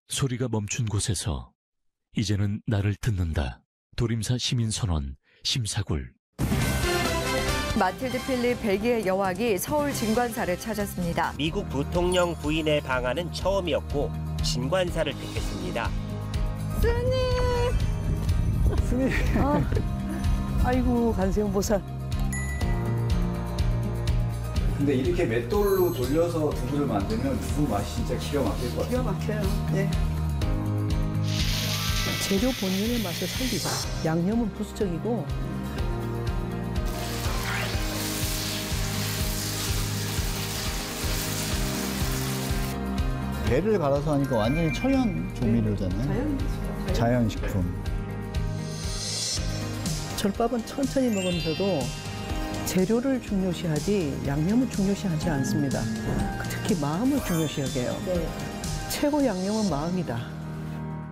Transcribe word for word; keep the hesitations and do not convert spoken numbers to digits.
소리가 멈춘 곳에서 이제는 나를 듣는다. 도림사 시민선언 심사굴. 마틸드 필립 벨기에 여왕이 서울 진관사를 찾았습니다. 미국 부통령 부인의 방한은 처음이었고 진관사를 택했습니다. 스님! 스님! 아, 아이고 관세음보살. 근데 이렇게 맷돌로 돌려서 두부를 만들면 두부 맛이 진짜 기가 막힐 것 같아요. 기가 막혀요. 네. 재료 본연의 맛을 살리고 양념은 부수적이고 배를 갈아서 하니까 완전히 천연 조미료잖아요. 자연, 자연식품. 절밥은 천천히 먹으면서도 재료를 중요시하지 양념을 중요시하지 않습니다. 특히 마음을 중요시 여겨요. 네. 최고 양념은 마음이다.